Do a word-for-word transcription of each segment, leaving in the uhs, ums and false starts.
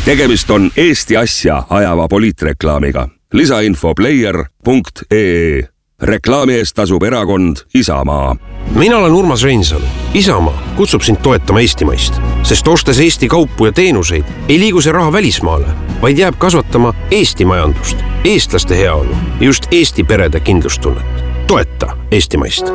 Tegemist on Eesti asja ajava poliitreklaamiga. Lisainfo player punkt ee. Reklaami eest tasub erakond Isamaa. Mina olen Urmas Reinsalu. Isamaa kutsub sind toetama Eestimaist, sest ostes Eesti kaupu ja teenuseid ei liigu see raha välismaale, vaid jääb kasvatama Eesti majandust, eestlaste heaolu ja just Eesti perede kindlustunnet. Toeta Eestimaist.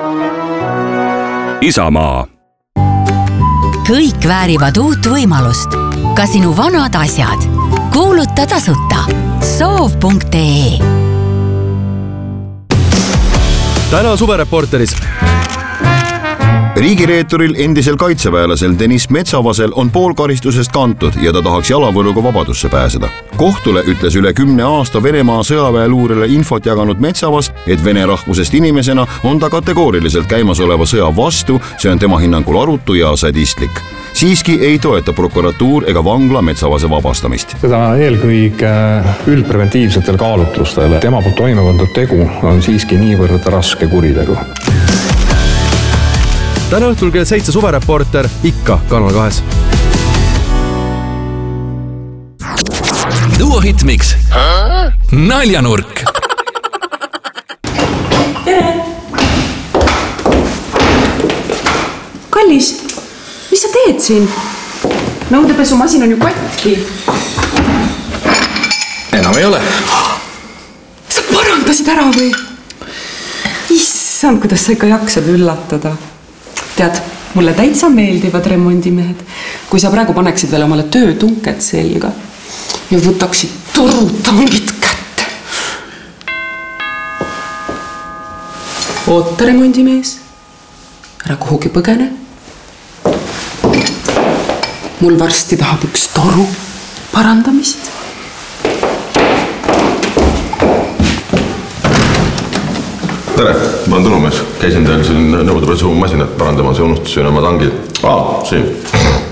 Isamaa. Kõik väärivad uut võimalust. Ka sinu vanad asjad. Kuuluta tasuta. soov punkt ee. Täna suvereporteris. Riigireeturil endisel kaitseväelasel Deniss Metsavasel on pool karistusest kantud ja ta tahaks jalavõluga vabadusse pääseda. Kohtule ütles üle kümne aasta Venemaa sõjaväeluurele infot jaganud Metsavas, et vene rahvusest inimesena on ta kategooriliselt käimasoleva sõja vastu, see on tema hinnangul arutu ja sadistlik. Siiski ei toeta prokuratuur ega vangla Metsavase vabastamist. Seda eelkõige üldpreventiivsetel kaalutlustel. Tema poolt toimepandud tegu on siiski niivõrd raske kuritegu. Täna õhtul kell seitse suvereporter ikka Kanal kahes. Duo Hitmix. Naljanurk. Tere! Kallis, mis sa teed siin? Nõudepesumasin on ju katki. Enam ei ole. Sa parandasid ära või? Issand, kuidas sa ikka jaksad üllatada. Tead, mulle täitsa meeldivad remondimehed. Kui sa praegu paneksid veel omale töötunked selga ja võtaksid torutangid kätte. Oota, remondimees. Ära kuhugi põgene. Mul varsti tahab üks toru parandamist. Tere, ma olen Tunumees. Käisin teil siin nõudepesu masinat parandamas ja unustasin oma tangid. Aa, siin.